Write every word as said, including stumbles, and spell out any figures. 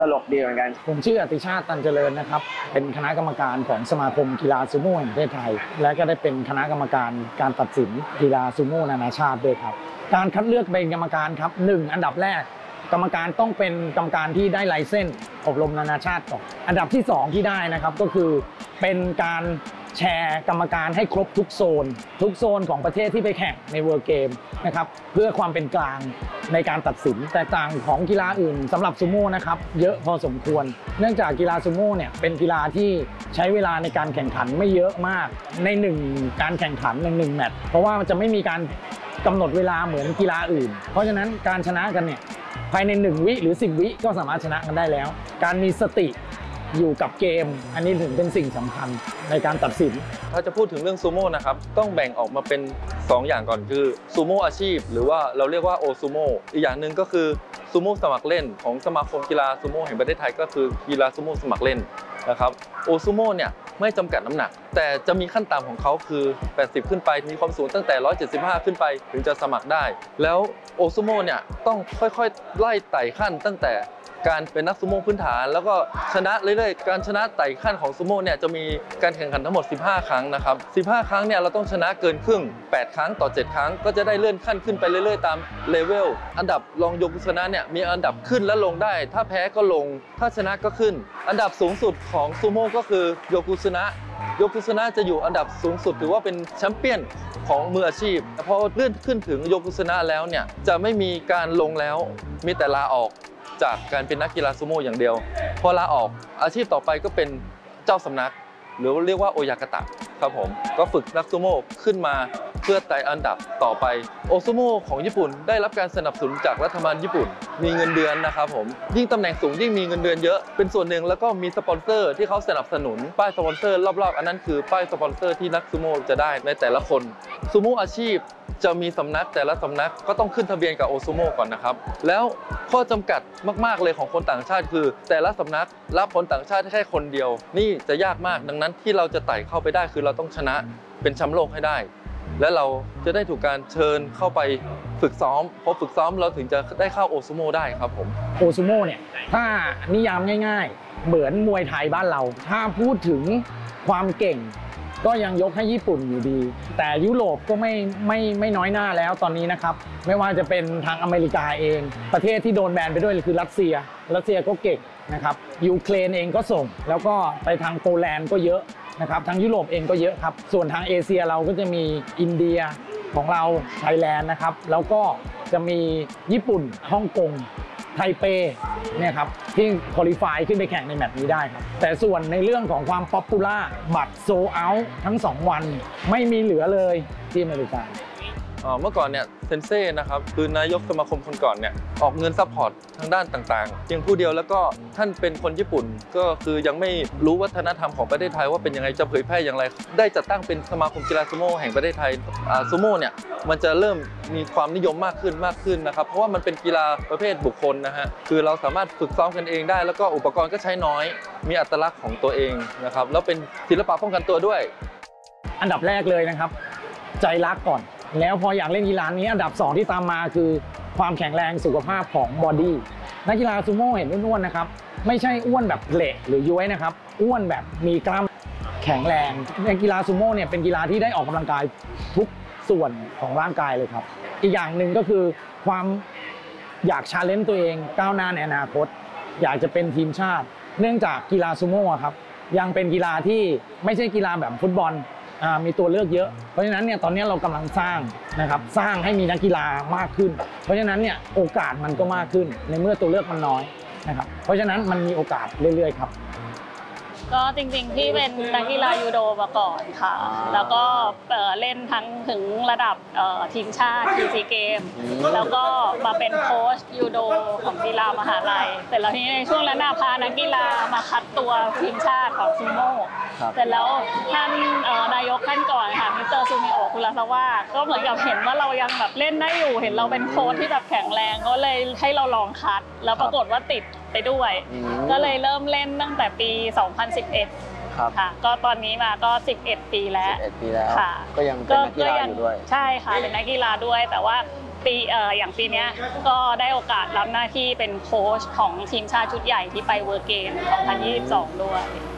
ตลกดีเหมือนกันผมชื่ออติชาติตันเจริญนะครับเป็นคณะกรรมการของสมาคมกีฬาซูโม่แห่งประเทศไทยและก็ได้เป็นคณะกรรมการการตัดสินกีฬาซูโม่นานาชาติด้วยครับการคัดเลือกเป็นกรรมการครับหนึ่งอันดับแรกกรรมการต้องเป็นกรรมการที่ได้ไลเซนส์อบรมนานาชาติก่อนอันดับที่สองที่ได้นะครับก็คือเป็นการแชร์กรรมการให้ครบทุกโซนทุกโซนของประเทศที่ไปแข่งในเวิลด์เกมนะครับเพื่อความเป็นกลางในการตัดสินแตกต่างของกีฬาอื่นสำหรับซูโม่นะครับเยอะพอสมควรเนื่องจากกีฬาซูโม่เนี่ยเป็นกีฬาที่ใช้เวลาในการแข่งขันไม่เยอะมากในหนึ่งการแข่งขันในหนึ่งแมตช์เพราะว่ามันจะไม่มีการกำหนดเวลาเหมือนกีฬาอื่นเพราะฉะนั้นการชนะกันเนี่ยภายในหนึ่งวิหรือสิบวิก็สามารถชนะกันได้แล้วการมีสติอยู่กับเกมอันนี้ถึงเป็นสิ่งสำคัญในการตัดสินถ้าจะพูดถึงเรื่องซูโม่นะครับต้องแบ่งออกมาเป็นสองอย่างก่อนคือซูโม่อาชีพหรือว่าเราเรียกว่าโอซูโม่อีกอย่างหนึ่งก็คือซูโม่สมัครเล่นของสมาคมกีฬาซูโม่แห่งประเทศไทยก็คือกีฬาซูโม่สมัครเล่นนะครับโอซูโม่เนี่ยไม่จำกัดน้ำหนักแต่จะมีขั้นต่ำของเขาคือแปดสิบขึ้นไปมีความสูงตั้งแต่หนึ่งร้อยเจ็ดสิบห้าขึ้นไปถึงจะสมัครได้แล้วโอซูโม่เนี่ยต้องค่อยๆไล่ไต่ขั้นตั้งแต่การเป็นนักซูโม่พื้นฐานแล้วก็ชนะเรื่อยๆการชนะไต่ขั้นของซูโม่เนี่ยจะมีการแข่งขันทั้งหมดสิบห้าครั้งนะครับสิบห้าครั้งเนี่ยเราต้องชนะเกินครึ่งแปดครั้งต่อเจ็ดครั้งก็จะได้เลื่อนขั้นขึ้นไปเรื่อยๆตามเลเวลอันดับรองโยกุสนะเนี่ยมีอันดับขึ้นและลงได้ถ้าแพ้ก็ลงถ้าชนะก็ขึ้นอันดับสูงสุดของซูโม่ก็คือโยกุสนะโยกุสนะจะอยู่อันดับสูงสุดถือว่าเป็นแชมเปี้ยนของมืออาชีพพอเลื่อนขึ้นถึงโยกุสนะแล้วเนี่ยจะไม่มีการลงแล้วมีแต่ลาออกจากการเป็นนักกีฬาซูโม่อย่างเดียวพอลาออกอาชีพต่อไปก็เป็นเจ้าสำนักหรือเรียกว่าโอยากาตะครับผมก็ฝึกนักซูโม่ขึ้นมาเพื่อไต่อันดับต่อไปโอซูโม่ของญี่ปุ่นได้รับการสนับสนุนจากรัฐบาลญี่ปุ่นมีเงินเดือนนะครับผมยิ่งตำแหน่งสูงยิ่งมีเงินเดือนเยอะเป็นส่วนหนึ่งแล้วก็มีสปอนเซอร์ที่เขาสนับสนุนป้ายสปอนเซอร์รอบๆอันนั้นคือป้ายสปอนเซอร์ที่นักซูโม่จะได้ในแต่ละคนซูโม่อาชีพจะมีสำนักแต่ละสำนักก็ต้องขึ้นทะเบียนกับโอซูโม่ก่อนนะครับแล้วข้อจำกัดมากๆเลยของคนต่างชาติคือแต่ละสำนักรับคนต่างชาติแค่คนเดียวนี่จะยากมากดังนั้นที่เราจะไต่เข้าไปได้คือเราต้องชนะเป็นแชมป์โลกให้ได้และเราจะได้ถูกการเชิญเข้าไปฝึกซ้อมพอฝึกซ้อมเราถึงจะได้เข้าโอซูโม่ได้ครับผมโอซูโม่เนี่ยถ้านิยามง่ายๆเหมือนมวยไทยบ้านเราถ้าพูดถึงความเก่งก็ยังยกให้ญี่ปุ่นอยู่ดีแต่ยุโรปก็ไม่ไม่ไม่น้อยหน้าแล้วตอนนี้นะครับไม่ว่าจะเป็นทางอเมริกาเองประเทศที่โดนแบนไปด้วยคือรัสเซียรัสเซียก็เก่งนะครับยูเครนเองก็ส่งแล้วก็ไปทางโปแลนด์ก็เยอะนะครับทางยุโรปเองก็เยอะครับส่วนทางเอเชียเราก็จะมีอินเดียของเราไทยแลนด์นะครับแล้วก็จะมีญี่ปุ่นฮ่องกงไทเปเนี่ยครับที่คุริฟายขึ้นไปแข่งในแมตช์นี้ได้ครับแต่ส่วนในเรื่องของความป๊อปปูล่าบัตรโซเอาท์ทั้งสองวันไม่มีเหลือเลยที่อเมริกาเมื่อก่อนเนี่ยเซนเซ่นะครับคือนายกสมาคมคนก่อนเนี่ยออกเงินซัพพอร์ตทางด้านต่างๆเพียงผู้เดียวแล้วก็ท่านเป็นคนญี่ปุ่นก็คือยังไม่รู้วัฒนธรรมของประเทศไทยว่าเป็นยังไงจะเผยแพร่อย่างไรได้จัดตั้งเป็นสมาคมกีฬาซูโม่แห่งประเทศไทยซูโม่เนี่ยมันจะเริ่มมีความนิยมมากขึ้นมากขึ้นนะครับเพราะว่ามันเป็นกีฬาประเภทบุคคลนะฮะคือเราสามารถฝึกซ้อมกันเองได้แล้วก็อุปกรณ์ก็ใช้น้อยมีอัตลักษณ์ของตัวเองนะครับแล้วเป็นศิลปะป้องกันตัวด้วยอันดับแรกเลยนะครับใจรักก่อนแล้วพออยากเล่นกีฬานี้อันดับสองที่ตามมาคือความแข็งแรงสุขภาพของบอดี้นักกีฬาซูโม่เห็นอ้วนๆนะครับไม่ใช่อ้วนแบบเละหรือย้วยนะครับอ้วนแบบมีกล้ามแข็งแรงในกีฬาซูโม่เนี่ยเป็นกีฬาที่ได้ออกกำลังกายทุกส่วนของร่างกายเลยครับอีกอย่างหนึ่งก็คือความอยากชาเลนจ์ตัวเองก้าวหน้าในอนาคตอยากจะเป็นทีมชาติเนื่องจากกีฬาซูโม่ครับยังเป็นกีฬาที่ไม่ใช่กีฬาแบบฟุตบอลมีตัวเลือกเยอะเพราะฉะนั้นเนี่ยตอนนี้เรากำลังสร้างนะครับสร้างให้มีนักกีฬามากขึ้นเพราะฉะนั้นเนี่ยโอกาสมันก็มากขึ้นในเมื่อตัวเลือกมันน้อยนะครับเพราะฉะนั้นมันมีโอกาสเรื่อยๆครับก็จริงๆพี่เป็นนักกีฬายูโดมาก่อนค่ะแล้วก็เล่นทั้งถึงระดับทีมชาติทีซีเกมแล้วก็มาเป็นโค้ชยูโดของกีฬามหาลัยเสร็จแล้วทีนี้ในช่วงนั้นพานักกีฬามาคัดตัวทีมชาติของซูโม่เสร็จแล้วท่านนายกท่านก่อนค่ะมิสเตอร์ซูมิโอะคุระซาวะก็เหมือนกับเห็นว่าเรายังแบบเล่นได้อยู่เห็นเราเป็นโค้ชที่แบบแข็งแรงก็เลยให้เราลองคัดแล้วปรากฏว่าติดไปด้วยก็เลยเริ่มเล่นตั้งแต่ปีสองพันสิบเอ็ดค่ะก็ตอนนี้มาก็สิบเอ็ดปีแล้วสิบเอ็ดปีแล้วค่ะก็ยังเป็นนักกีฬาอยู่ด้วยใช่ค่ะเป็นนักกีฬาด้วยแต่ว่าปีเอ่ออย่างปีเนี้ยก็ได้โอกาสรับหน้าที่เป็นโค้ชของทีมชาติชุดใหญ่ที่ไปเวอร์เกมสองพันยี่สิบสองด้วย